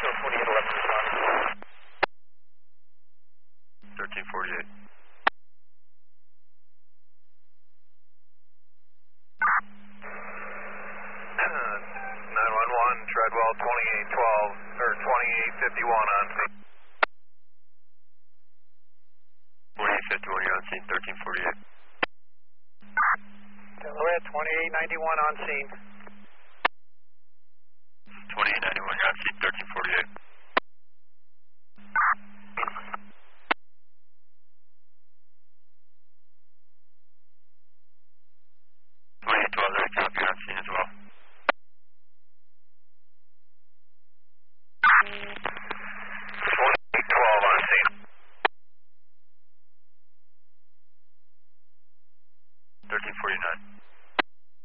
Show 4811 responding. 1348. 911, Treadwell 2812 or 2851 on scene. 2851, you're on scene. 1348. Delaware 2891 on scene. 2891, you're on scene. 1348.